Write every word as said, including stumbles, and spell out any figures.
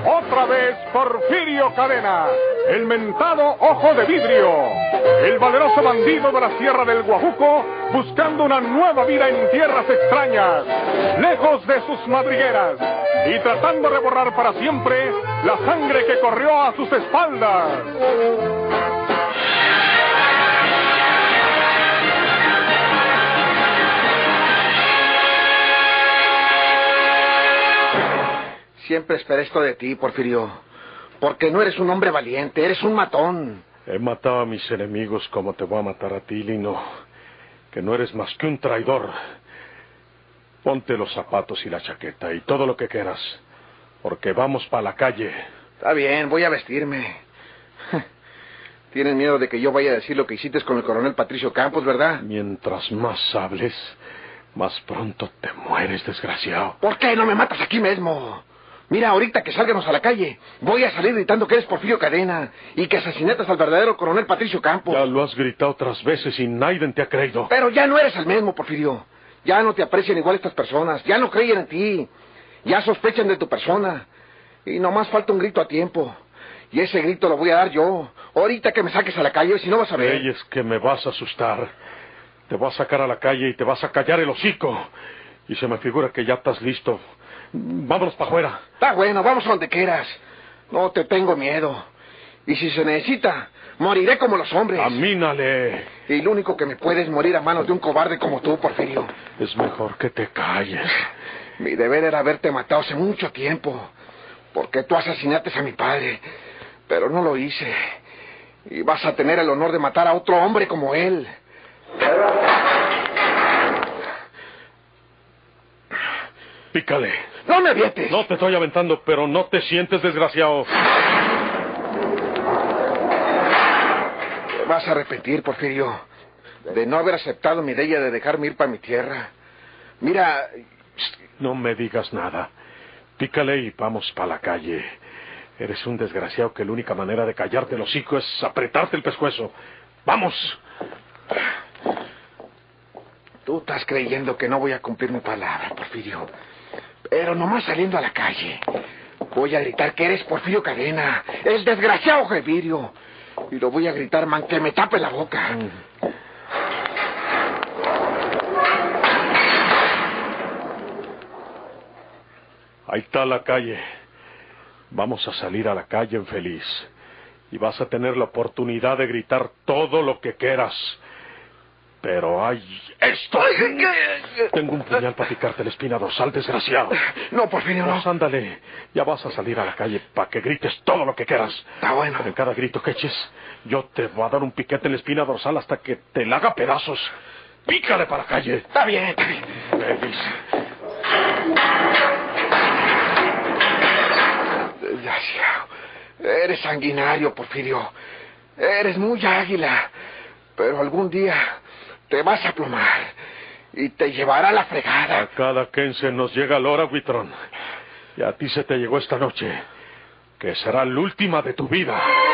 Otra vez Porfirio Cadena, el mentado Ojo de Vidrio, el valeroso bandido de la Sierra del Guajuco, buscando una nueva vida en tierras extrañas, lejos de sus madrigueras, y tratando de borrar para siempre la sangre que corrió a sus espaldas. Siempre esperé esto de ti, Porfirio. Porque no eres un hombre valiente, eres un matón. He matado a mis enemigos como te voy a matar a ti, Lino. Que no eres más que un traidor. Ponte los zapatos y la chaqueta y todo lo que quieras. Porque vamos para la calle. Está bien, voy a vestirme. Tienes miedo de que yo vaya a decir lo que hiciste con el coronel Patricio Campos, ¿verdad? Mientras más hables, más pronto te mueres, desgraciado. ¿Por qué no me matas aquí mismo? Mira, ahorita que salgamos a la calle, voy a salir gritando que eres Porfirio Cadena y que asesinatas al verdadero coronel Patricio Campos. Ya lo has gritado otras veces y nadie te ha creído. Pero ya no eres el mismo, Porfirio. Ya no te aprecian igual estas personas, ya no creen en ti. Ya sospechan de tu persona. Y nomás falta un grito a tiempo. Y ese grito lo voy a dar yo, ahorita que me saques a la calle, si no vas a ver. Crees que me vas a asustar. Te vas a sacar a la calle y te vas a callar el hocico. Y se me figura que ya estás listo. Vámonos para afuera. Está bueno, vamos a donde quieras. No te tengo miedo. Y si se necesita, moriré como los hombres. Amínale. Y lo único que me puede es morir a manos de un cobarde como tú, Porfirio. Es mejor que te calles. Mi deber era haberte matado hace mucho tiempo. Porque tú asesinaste a mi padre. Pero no lo hice. Y vas a tener el honor de matar a otro hombre como él. Pícale. ¡No me avientes! No te estoy aventando, pero no te sientes, desgraciado. Te vas a arrepentir, Porfirio, de no haber aceptado mi idea de dejarme ir para mi tierra. Mira... No me digas nada. Pícale y vamos para la calle. Eres un desgraciado que la única manera de callarte el hocico es apretarte el pescuezo. ¡Vamos! Tú estás creyendo que no voy a cumplir mi palabra, Porfirio. Pero nomás saliendo a la calle, voy a gritar que eres Porfirio Cadena, el desgraciado Gevirio. Y lo voy a gritar, man, que me tape la boca. Mm. Ahí está la calle. Vamos a salir a la calle infeliz. Y vas a tener la oportunidad de gritar todo lo que quieras. Pero hay esto. Tengo un puñal para picarte la espina dorsal, desgraciado. No, Porfirio, no. Pues ándale, ya vas a salir a la calle para que grites todo lo que quieras. Está bueno. Pero en cada grito que eches, yo te voy a dar un piquete en la espina dorsal hasta que te la haga pedazos. Pícale para la calle. Está bien, está bien. Elvis. Desgraciado. Eres sanguinario, Porfirio. Eres muy águila. Pero algún día... te vas a plomar y te llevará la fregada. A cada quien se nos llega la hora, Huitrón. Y a ti se te llegó esta noche, que será la última de tu vida.